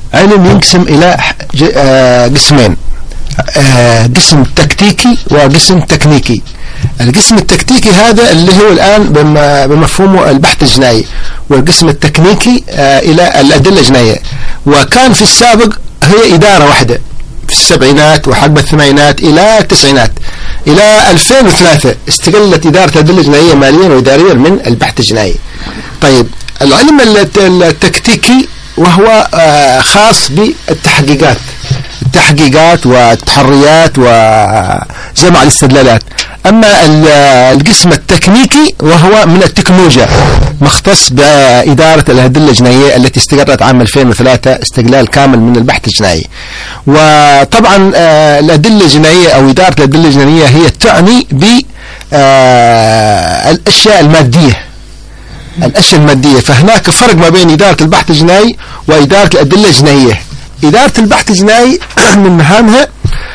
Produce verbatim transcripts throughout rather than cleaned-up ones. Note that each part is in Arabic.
علم ينقسم إلى قسمين، قسم تكتيكي وقسم تكنيكي. القسم التكتيكي هذا اللي هو الآن بمفهومه البحث الجنائي، والقسم التكنيكي إلى الأدلة الجنائية. وكان في السابق هي إدارة واحدة في السبعينات وحقب الثمانينات إلى التسعينات. إلى ألفين وثلاثة استقلت إدارة الأدلة الجنائية ماليا وإداريا من البحث الجنائي. طيب العلم التكتيكي وهو خاص بالتحقيقات التحقيقات والتحريات وجمع الاستدلالات. أما القسم التكنيكي وهو من التكنولوجيا، مختص بإدارة الأدلة الجنائية التي استقرت عام ألفين وثلاثة استقلال كامل من البحث الجنائي. وطبعا الأدلة الجنائية أو إدارة الأدلة الجنائية هي تعني بالأشياء المادية الأشياء المادية. فهناك فرق ما بين إدارة البحث الجنائي وإدارة الأدلة الجنائية. إدارة البحث الجنائي من مهامها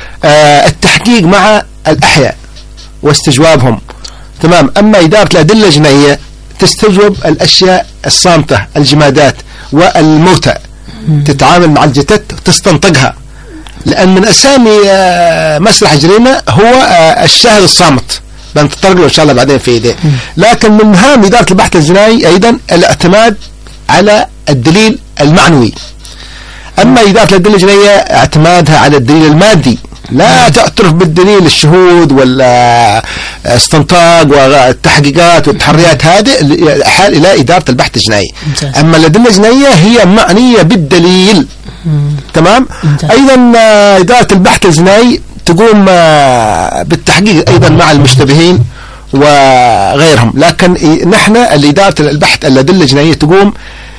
التحقيق مع الأحياء واستجوابهم، تمام. أما إدارة الأدلة الجنائية تستجوب الأشياء الصامتة، الجمادات والموتى، تتعامل مع الجثث وتستنطقها، لأن من أسامي مسرح الجريمة هو الشاهد الصامت، بنتطرق له إن شاء الله بعدين في إيديه. لكن من مهام إدارة البحث الجنائي أيضا الاعتماد على الدليل المعنوي. أما إدارة الأدلة الجنائية اعتمادها على الدليل المادي، لا تعترف بالدليل الشهود ولا استنطاق والتحقيقات والتحريات، هذه حال إلى إدارة البحث الجنائي. أما الأدلة الجنائية هي معنية بالدليل، تمام. أيضا إدارة البحث الجنائي تقوم بالتحقيق أيضا مع المشتبهين وغيرهم. لكن نحن الإدارة البحث الأدلة الجنائية تقوم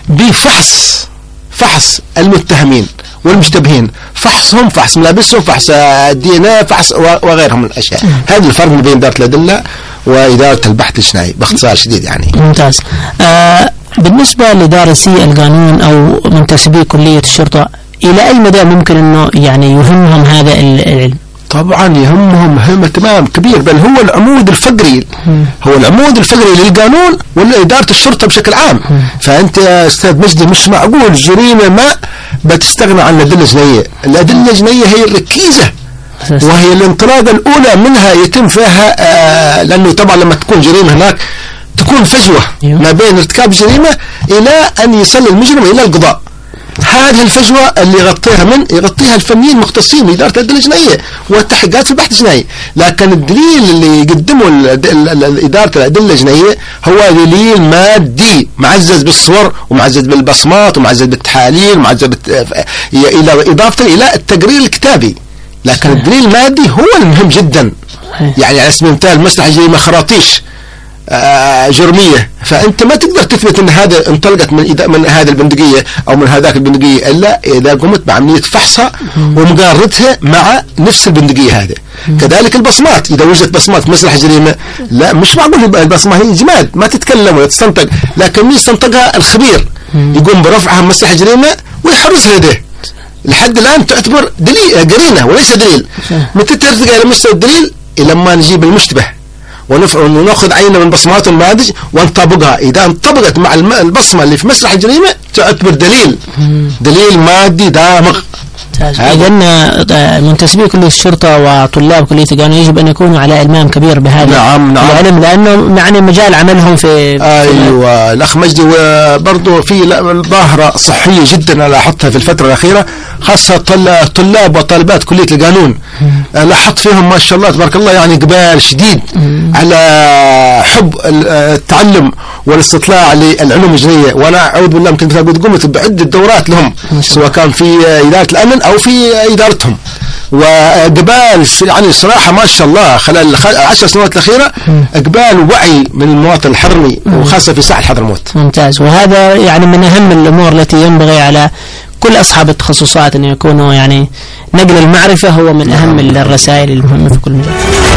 بفحص فحص المتهمين والمشتبهين، فحصهم، فحص ملابسهم، فحص الدي ان اي، فحص وغيرهم من الاشياء. هذا الفرق بين إدارة الأدلة وإدارة البحث الجنائي باختصار شديد يعني. ممتاز. آه بالنسبة لدارسي القانون أو منتسبي كلية الشرطة، إلى أي مدى ممكن أنه يعني يهمهم هذا العلم؟ طبعا يهمهم هم اهتمام كبير، بل هو العمود الفقري م. هو العمود الفقري للقانون ولإدارة الشرطة بشكل عام. م. فأنت يا أستاذ مجدي مش معقول جريمة ما بتستغنى عن الأدلة الجنائية. الأدلة الجنائية هي الركيزة وهي الانطلاقة الأولى منها يتم فيها، آه لأنه طبعا لما تكون جريمة هناك تكون فجوة ما بين ارتكاب جريمة إلى أن يصل المجرم إلى القضاء. هذه الفجوة اللي يغطيها من يغطيها الفنيين المختصين بإدارة الأدلة الجنائية والتحقيقات في البحث الجنائي. لكن الدليل اللي يقدمه إدارة الأدلة الجنائية هو دليل مادي معزز بالصور ومعزز بالبصمات ومعزز بالتحاليل ومعزز بت... إلى إضافة إلى التقرير الكتابي. لكن الدليل المادي هو المهم جدا. يعني على سبيل المثال مسرح الجريمة خراطيش آه جرمية، فأنت ما تقدر تثبت أن هذا انطلقت من من هذه البندقية أو من هذاك البندقية إلا إذا قمت بعملية فحصها ومقارنتها مع نفس البندقية هذه. كذلك البصمات، إذا وجدت بصمات مسرح جريمة، لا مش معقول البصمة هي جماد ما تتكلم ولا تستنطق، لكن مين يستنطقها؟ الخبير يقوم برفعها من مسرح جريمة ويحرزها يده. لحد الآن تعتبر دليل قرينة وليس دليل. متى ترتقي إلى مستوى الدليل؟ لما نجيب المشتبه ونأخذ عينة من بصمات المادج ونطبقها. إذا انطبقت مع البصمة اللي في مسرح الجريمة تعتبر دليل دليل مادي دامغ. إذن منتسبي كلية الشرطة وطلاب كلية القانون يجب أن يكونوا على إلمام كبير بهذا نعم نعم. العلم، لأنه يعني مجال عملهم في أيوة الأخ مجدي. وبرضه في ظاهرة صحية جدا لاحظتها في الفترة الأخيرة، خاصة طلاب وطالبات كلية القانون. لاحظت فيهم ما شاء الله تبارك الله يعني إقبال شديد على حب التعلم والاستطلاع للعلوم الجنائية. وأنا أعوذ بالله يمكن قمت بعدة دورات لهم سواء كان في إدارة الأمن أو في إدارتهم، وإقبال يعني صراحة ما شاء الله خلال عشر سنوات الأخيرة إقبال ووعي من المواطن الحضرمي وخاصة في ساحة حضرموت. ممتاز. وهذا يعني من أهم الأمور التي ينبغي على كل أصحاب التخصصات أن يكونوا يعني نقل المعرفة هو من أهم الرسائل المهمة في كل مجال.